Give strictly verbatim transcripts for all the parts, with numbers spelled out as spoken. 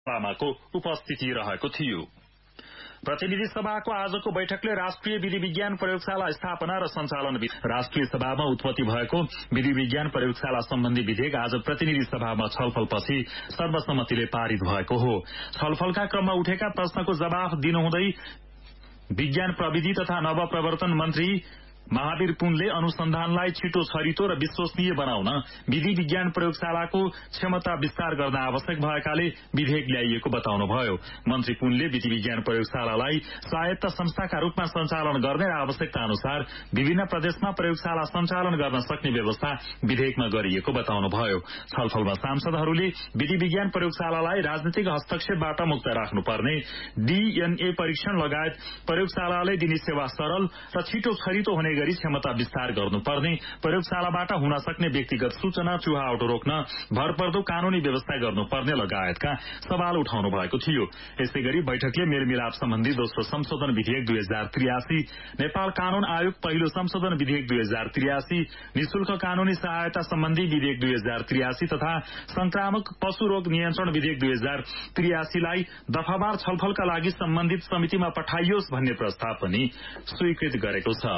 लामाको उपस्थिति रहेको थियो। प्रतिनिधि सभाको आजको बैठकले राष्ट्रिय विधि विज्ञान प्रयोगशाला स्थापना र सञ्चालन राष्ट्रिय सभामा उत्पत्ति भएको विधि विज्ञान प्रयोगशाला सम्बन्धी विधेयक आज प्रतिनिधि सभामा छलफलपछि सर्वसम्मतिले पारित भएको हो। छलफलका क्रममा उठेका प्रश्नको जवाफ दिनुहुँदै विज्ञान प्रविधि तथा नवप्रवर्तन मन्त्री महावीर पुनले अनुसन्धानलाई छिटो छरितो र विश्वसनीय बनाउन विधि विज्ञान प्रयोगशालाको क्षमता विस्तार गर्न आवश्यक भएकाले विधेयक ल्याइएको बताउनुभयो। मन्त्री पुनले विधि विज्ञान प्रयोगशालालाई स्वायत्त संस्थाका रूपमा सञ्चालन गर्ने र आवश्यकता अनुसार विभिन्न प्रदेशमा प्रयोगशाला सञ्चालन गर्न सक्ने व्यवस्था विधेयकमा गरिएको बताउनुभयो। छलफलमा सांसदहरूले विधि विज्ञान प्रयोगशालालाई राजनीतिक हस्तक्षेपबाट मुक्त राख्नुपर्ने, डीएनए परीक्षण लगायत प्रयोगशालाले दिने सेवा सरल र छिटो छरितो हुने गरी क्षमता विस्तार गर्नुपर्ने, प्रयोगशालाबाट हुन सक्ने व्यक्तिगत सूचना चुहावट रोक्न भरपर्दो कानूनी व्यवस्था गर्नुपर्ने लगायतका सवाल उठाउनु भएको थियो। यसै गरी बैठकले मेलमिलाप सम्बन्धी दोस्रो संशोधन विधेयक दुई हजार त्रियासी, नेपाल कानून आयोग पहिलो संशोधन विधेयक दुई हजार त्रियासी, निशुल्क कानूनी सहायता सम्बन्धी विधेयक दुई हजार त्रियासी तथा संक्रामक पशु रोग नियन्त्रण विधेयक दुई हजार त्रियासीलाई दफावार छलफलका लागि सम्बन्धित समितिमा पठाइयोस् भन्ने प्रस्ताव पनि स्वीकृत गरेको छ।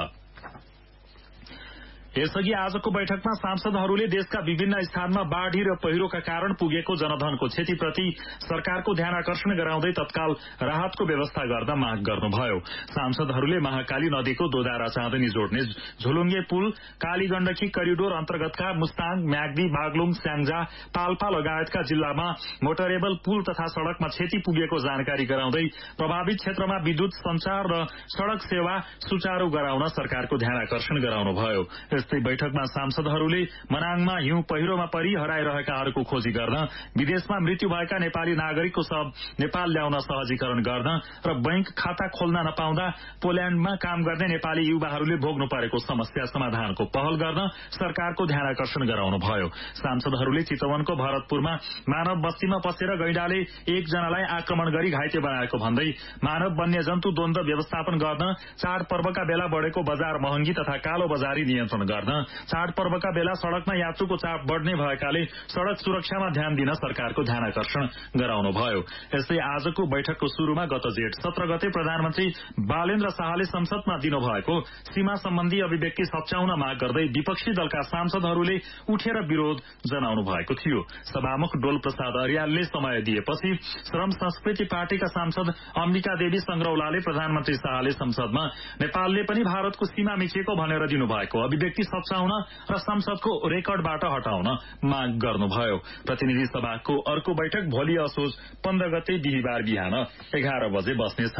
यसअघि आजको बैठकमा सांसदहरूले देशका विभिन्न स्थानमा बाढ़ी र पहिरोका कारण पुगेको जनधनको क्षतिप्रति सरकारको ध्यानआकर्षण गराउँदै तत्काल राहतको व्यवस्था गर्न माग गर्नुभयो। सांसदहरूले महाकाली नदीको दोदारा चाँदनी जोड्ने झोलुङ्गे पुल, काली गण्डकी करिडोर अन्तर्गतका मुस्ताङ, म्याग्दी, बागलुङ, स्याङ्जा, पाल्पा लगायतका जिल्लामा मोटरेबल पुल तथा सड़कमा क्षति पुगेको जानकारी गराउँदै प्रभावित क्षेत्रमा विद्युत, संचार र सड़क सेवा सुचारू गराउन सरकारको ध्यानआकर्षण गराउनुभयो। यस्तै बैठकमा सांसदहरूले मनाङमा हिउँ पहिरोमा परि हराइरहेकाहरूको खोजी गर्न, विदेशमा मृत्यु भएका नेपाली नागरिकको शव नेपाल ल्याउन सहजीकरण गर्न र बैंक खाता खोल्न नपाउँदा पोल्याण्डमा काम गर्ने नेपाली युवाहरूले भोग्नु परेको समस्या समाधानको पहल गर्न सरकारको ध्यानआकर्षण गराउनुभयो। सांसदहरूले चितवनको भरतपुरमा मानव बस्तीमा पसेर गैंडाले एकजनालाई आक्रमण गरी घाइते बनाएको भन्दै मानव वन्यजन्तु द्वन्द व्यवस्थापन गर्न, चाडपर्वका बेला बढ़ेको बजार महँगी तथा कालो बजारी नियन्त्रण गर्न, चाडपर्वका बेला सड़कमा यात्रुको चाप बढ़ने भएकाले सड़क सुरक्षामा ध्यान दिन सरकारको ध्यानआकर्षण गराउनुभयो। यस्तै आजको बैठकको शुरूमा गत जेठ सत्र गते प्रधानमन्त्री बालेन्द्र शाहले संसदमा दिनुभएको सीमा सम्बन्धी अभिव्यक्ति सच्याउन माग गर्दै विपक्षी दलका सांसदहरूले उठेर विरोध जनाउनु भएको थियो। सभामुख डोल प्रसाद अर्यालले समय दिएपछि श्रम संस्कृति पार्टीका सांसद अम्बिका देवी संग्रौलाले प्रधानमन्त्री शाहले संसदमा नेपालले पनि भारतको सीमा मिचेको भनेर दिनुभएको अभिव्यक्ति सच्याउन र संसदको रेकर्डबाट हटाउन माग गर्नुभयो। प्रतिनिधि सभाको अर्को बैठक भोलि असोज पन्ध्र गते बिहिबार बिहान एघार बजे बस्नेछ।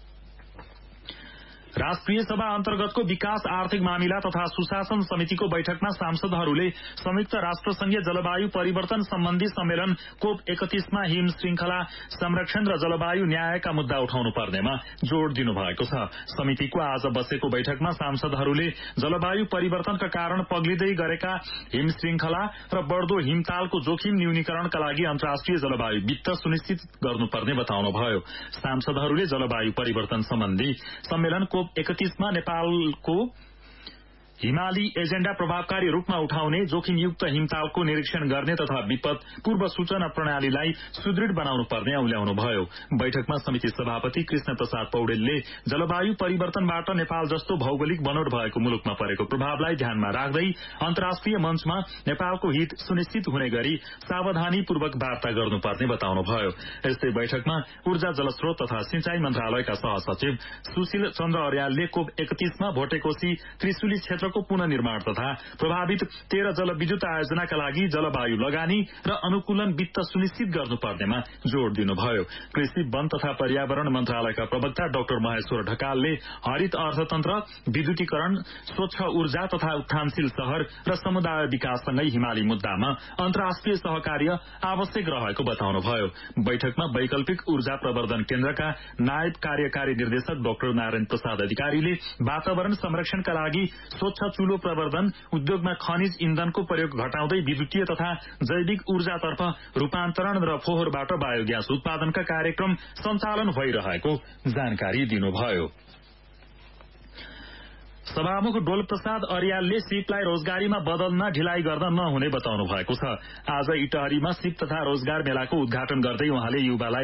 राष्ट्रिय सभा अन्तर्गतको विकास आर्थिक मामिला तथा सुशासन समितिको बैठकमा सांसदहरूले संयुक्त राष्ट्रसंघीय जलवायु परिवर्तन सम्बन्धी सम्मेलन कोप एकतीसमा हिम श्रृंखला संरक्षण र जलवायु न्यायका मुद्दा उठाउनु पर्नेमा जोड़ दिनुभएको छ। समितिको आज बसेको बैठकमा सांसदहरूले जलवायु परिवर्तनका कारण पग्लिँदै गरेका हिम श्रृंखला र बढ़दो हिमतालको जोखिम न्यूनीकरणका लागि अन्तर्राष्ट्रिय जलवायु वित्त सुनिश्चित गर्नुपर्ने बताउनुभयो। सांसदहरूले जलवायु परिवर्तन सम्बन्धी सम्मेलन कोप एकतीसमा नेपालको हिमाली एजेण्डा प्रभावकारी रूपमा उठाउने, जोखिमयुक्त हिमतालको निरीक्षण गर्ने तथा विपद पूर्व सूचना प्रणालीलाई सुदृढ़ बनाउनु पर्ने औल्याउनुभयो। बैठकमा समिति सभापति कृष्ण प्रसाद पौडेलले जलवायु परिवर्तनबाट नेपाल जस्तो भौगोलिक बनोट भएको मुलुकमा परेको प्रभावलाई ध्यानमा राख्दै अन्तर्राष्ट्रिय मञ्चमा नेपालको हित सुनिश्चित हुने गरी सावधानीपूर्वक वार्ता गर्नुपर्ने बताउनुभयो। यस्तै बैठकमा ऊर्जा, जलस्रोत तथा सिंचाई मन्त्रालयका सहसचिव सुशील चन्द्र अर्यालले कोप एकतीसमा भोटेकोशी त्रिशुली क्षेत्र को पुनर्निर्माण तथा प्रभावित तेह्र जलविद्युत आयोजनाका लागि जलवायु लगानी र अनुकूलन वित्त सुनिश्चित गर्नुपर्नेमा जोड़ दिनुभयो। कृषि, वन तथा पर्यावरण मन्त्रालयका प्रवक्ता डाक्टर महेश्वर ढकालले हरित अर्थतन्त्र, विद्युतीकरण, स्वच्छ ऊर्जा तथा उत्थानशील शहर र समुदाय विकाससँगै हिमाली मुद्दामा अन्तर्राष्ट्रिय सहकार्य आवश्यक रहेको बताउनुभयो। बैठकमा वैकल्पिक ऊर्जा प्रवर्धन केन्द्रका नायब कार्यकारी निर्देशक डाक्टर नारायण प्रसाद अधिकारीले वातावरण संरक्षणका लागि स्वच्छ चूलो प्रवर्धन, उद्योगमा खनिज इन्धनको प्रयोग घटाउँदै विद्युतीय तथा जैविक ऊर्जातर्फ रूपान्तरण र फोहोरबाट बायोग्यास उत्पादनका कार्यक्रम सञ्चालन भइरहेको जानकारी दिनुभयो। सभामुख डोल प्रसाद अर्यालले सिपलाई रोजगारीमा बदल्न ढिलाइ गर्न नहुने बताउनु भएको छ। आज इटहरीमा सिप तथा रोजगार मेलाको उद्घाटन गर्दै उहाँले युवालाई